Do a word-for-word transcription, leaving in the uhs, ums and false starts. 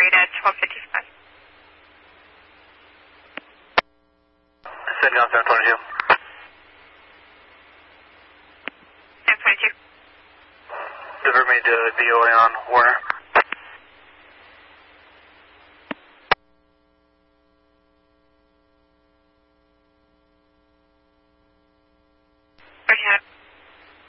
Married at twelve fifty-five. Send down seven twenty-two. seven twenty-two. Divert me to D O A on Warner.